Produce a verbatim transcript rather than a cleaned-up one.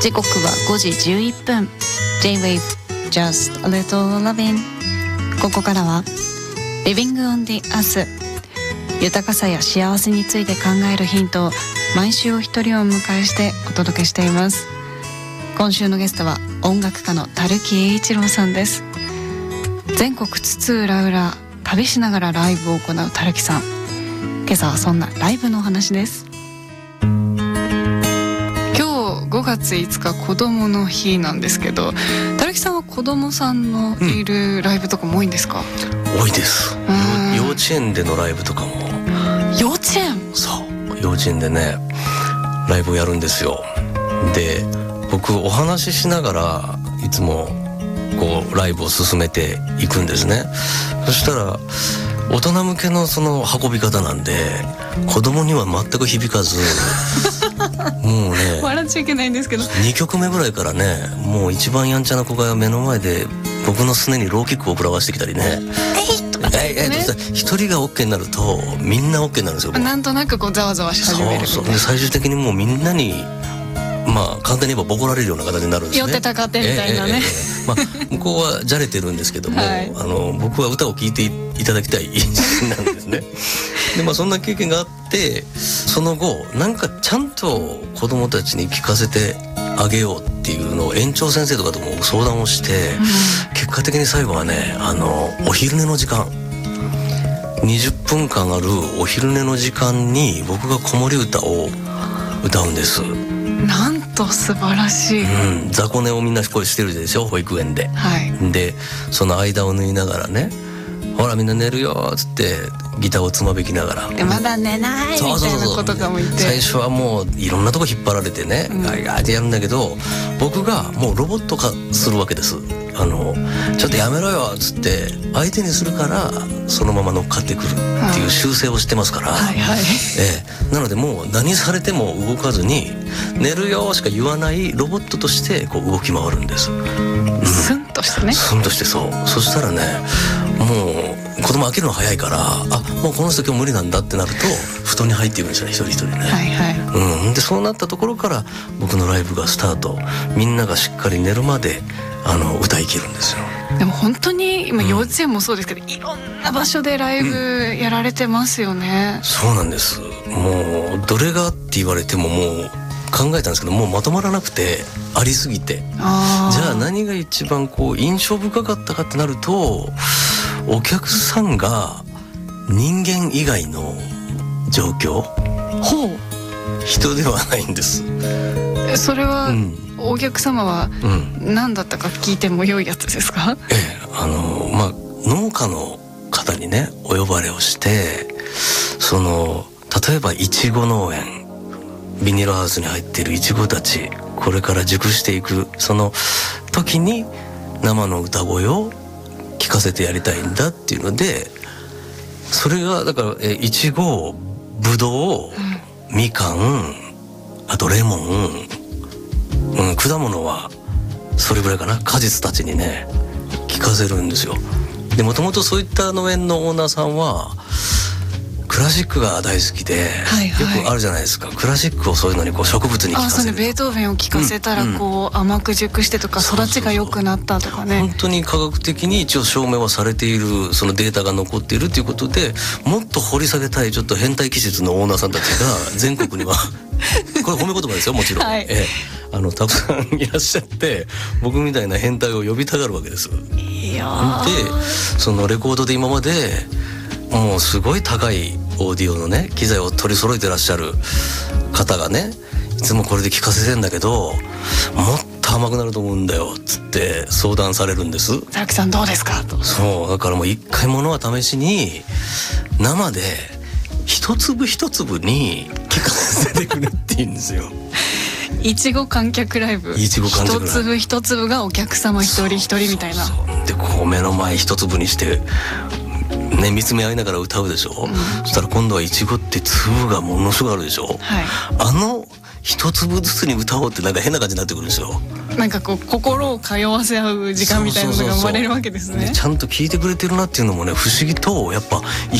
時刻はごじじゅういっぷん。 J-Wave Just a Little Lovin'。 ここからは Living on the Earth、 豊かさや幸せについて考えるヒントを毎週お一人をお迎えしてお届けしています。今週のゲストは音楽家の樽木英一郎さんです。全国津々浦々旅しながらライブを行う樽木さん、今朝はそんなライブのお話です。ごがついつか子どもの日なんですけど、樽木さんは子どもさんのいるライブとかも多いんですか？ うん、多いです。幼稚園でのライブとかも。 幼稚園？ そう幼稚園でねライブをやるんですよ。で僕お話ししながらいつもこうライブを進めていくんですね。そしたら大人向けのその運び方なんで子供には全く響かずもうね笑っちゃいけないんですけどにきょくめぐらいからね、もう一番やんちゃな子が目の前で僕のすねにローキックを食らわしてきたりね、 えいとかね、 えいえいと一人が OK になるとみんな OK になるんですよ。 なんとなくこうざわざわし始めるみたいな。 そうそうで最終的にもうみんなにまあ簡単に言えばボコられるような形になるんですね。 寄ってたかってみたいなね、えーえーえーまあ、向こうはじゃれてるんですけども、はい、あの僕は歌を聴いていただきたいなんですね。でまあそんな経験があって、その後なんかちゃんと子どもたちに聞かせてあげようっていうのを園長先生とかとも相談をして、うん、結果的に最後はねあのお昼寝の時間にじゅっぷんかんあるお昼寝の時間に僕が子守歌を歌うんです。 なんと素晴らしい、 うん、雑魚寝をみんなこうしてるでしょ保育園で、 はい、 でその間を縫いながらね、ほらみんな寝るよっつってギターをつまびきながらでまだ寝ないみたいな子とかもいて、 最初はもういろんなとこ引っ張られてね、うん、ガーってやるんだけど僕がもうロボット化するわけです。あのちょっとやめろよっつって相手にするからそのまま乗っかってくるっていう習性をしてますから、 はいはいええ、なのでもう何されても動かずに寝るよしか言わないロボットとしてこう動き回るんです、うん、 スンとしてねスンとしてそうそしたらねもう子供飽きるの早いからあもうこの人今日無理なんだってなると布団に入っていくんですよね一人一人ね、 はいはいうん、でそうなったところから僕のライブがスタート、みんながしっかり寝るまであの歌い切るんですよ。 でも本当に今幼稚園もそうですけど、うん、いろんな場所でライブやられてますよね、 うん、そうなんです。もうどれがって言われてももう考えたんですけどもうまとまらなくてありすぎて、 あじゃあ何が一番こう印象深かったかってなるとお客さんが人間以外の状況、 ほう人ではないんです。 それは、 うんお客様は何だったか聞いても良いやつですか？ ええ、あのまあ農家の方にねお呼ばれをして、その例えばいちご農園ビニールハウスに入っているいちごたちこれから熟していくその時に生の歌声を聞かせてやりたいんだっていうので、それがだからいちごぶどうみかんあとレモン、うん、果物はそれぐらいかな、果実たちにね聞かせるんですよ。でもともとそういった農園のオーナーさんはクラシックが大好きで、はいはい、よくあるじゃないですかクラシックをそういうのにこう植物に聞かせる。 あ、そうね、ベートーベンを聞かせたらこう、うんうん、甘く熟してとか育ちが良くなったとかね。 そうそうそう、本当に科学的に一応証明はされているそのデータが残っているということで、もっと掘り下げたいちょっと変態気質のオーナーさんたちが全国にはこれ褒め言葉ですよもちろん、はい、えあのたくさんいらっしゃって僕みたいな変態を呼びたがるわけです。 いやでそのレコードで今までもうすごい高いオーディオのね機材を取り揃えてらっしゃる方がねいつもこれで聞かせてんだけどもっと甘くなると思うんだよっつって相談されるんです。 樽木さんどうですかと。 そうだからもう一回ものは試しに生で一粒一粒に聞かせてくれって言うんですよ。 いちご観客ライブ、 いちご観客ライブ、 一粒一粒がお客様一人一人みたいな。 そうそうそうでこう目の前一粒にしてね、見つめ合いながら歌うでしょ、うん、そしたら今度はいちごって粒がものすごいあるでしょ、はい、あの一粒ずつに歌おうってなんか変な感じになってくるんですよ。 なんかこう心を通わせ合う時間みたいなのが生まれるわけですね。 そうそうそうそう、ちゃんと聞いてくれてるなっていうのもね不思議とやっぱ生